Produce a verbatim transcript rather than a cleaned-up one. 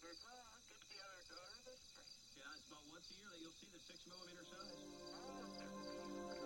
Well, get the other daughter this spring. Yeah, it's about once a year that you'll see the six millimeter size.